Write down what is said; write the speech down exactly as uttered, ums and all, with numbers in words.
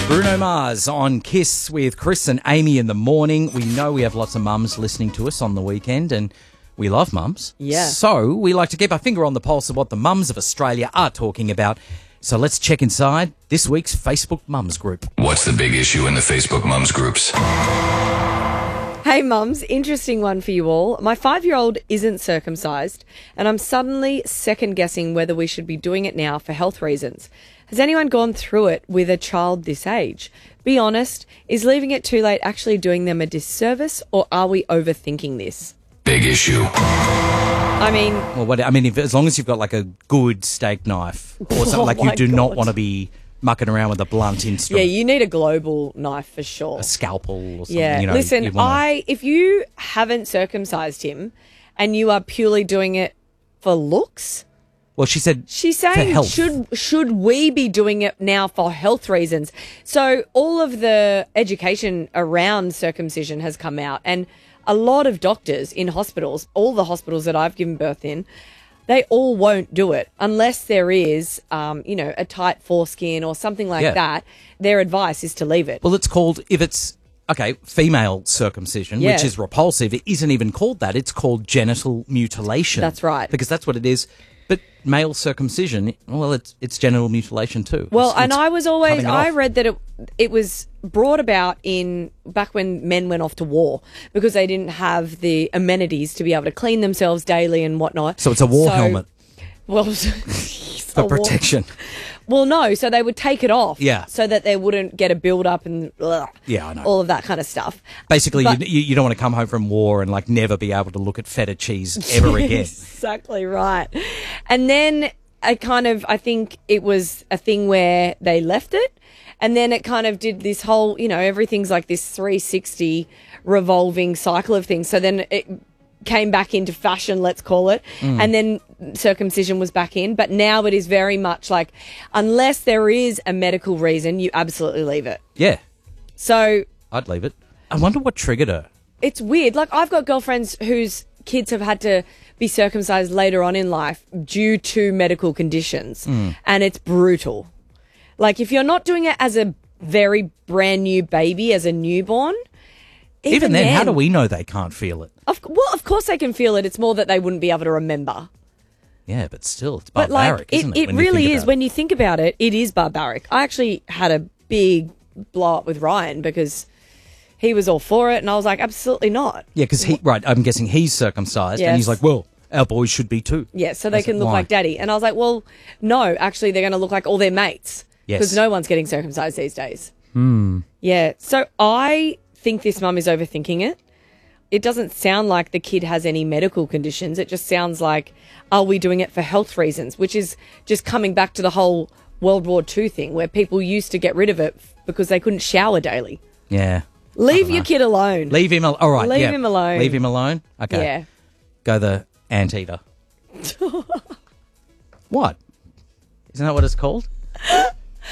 Bruno Mars on Kiss with Chris and Amy in the morning. We know we have lots of mums listening to us on the weekend, and we love mums. Yeah. So we like to keep our finger on the pulse of what the mums of Australia are talking about. So let's check inside this week's Facebook Mums group. What's the big issue in the Facebook Mums groups? Hey mums, interesting one for you all. My five-year-old isn't circumcised, and I'm suddenly second-guessing whether we should be doing it now for health reasons. Has anyone gone through it with a child this age? Be honest, is leaving it too late actually doing them a disservice, or are we overthinking this? Big issue. I mean... Well, what, I mean, if, as long as you've got like a good steak knife or something, Oh like you my do not God. want to be mucking around with a blunt Yeah, instrument, you need a global knife for sure. a scalpel or something. Yeah, You know, listen, you wanna- I if you haven't circumcised him and you are purely doing it for looks... Well, she said She's for saying, health. should should we be doing it now for health reasons? So all of the education around circumcision has come out, and a lot of doctors in hospitals, all the hospitals that I've given birth in, they all won't do it unless there is, um, you know, a tight foreskin or something like Yeah. that. Their advice is to leave it. Well, it's called, if it's, okay, female circumcision, Yeah. which is repulsive, it isn't even called that. It's called genital mutilation. That's right. Because that's what it is. But male circumcision, well, it's it's genital mutilation too. Well, It's- and it's I was always, cutting it I off. read that it it was brought about in back when men went off to war because they didn't have the amenities to be able to clean themselves daily and whatnot. So it's a war So- helmet Well, for a war- protection. Well, no, so they would take it off, Yeah. so that they wouldn't get a build up and ugh, Yeah, I know. all of that kind of stuff. Basically, But- you, you you don't want to come home from war and like never be able to look at feta cheese ever again. Exactly right. And then I kind of, I think it was a thing where they left it, and then it kind of did this whole, you know, everything's like this three sixty revolving cycle of things. So then it came back into fashion, let's call it, Mm. and then circumcision was back in. But now it is very much like, unless there is a medical reason, you absolutely leave it. Yeah, So I'd leave it. I wonder what triggered her. it's weird. Like, I've got girlfriends whose kids have had to be circumcised later on in life due to medical conditions, and it's brutal. Like, if you're not doing it as a very brand new baby, as a newborn, even, Even then, how do we know they can't feel it? Of, well, of course they can feel it. It's more that they wouldn't be able to remember. Yeah, but still, it's But barbaric, like, isn't it, it? it when you really think is. about When you think about it, it is barbaric. I actually had a big blow up with Ryan because he was all for it, and I was like, absolutely not. Yeah, because he, right, I'm guessing he's circumcised, and Yes. he's like, well, our boys should be too. Yeah, so they I said, can look "Why?" like daddy. And I was like, well, no, actually, they're going to look like all their mates. Yes. Because no one's getting circumcised these days. Hmm. Yeah, so I think this mum is overthinking it. It doesn't sound like the kid has any medical conditions. It just sounds like, are we doing it for health reasons? Which is just coming back to the whole World War Two thing where people used to get rid of it because they couldn't shower daily. Yeah. Leave your kid alone. Leave him alone. All right. Leave yeah. him alone. Leave him alone. Okay. Yeah. Go the anteater. What? Isn't that what it's called?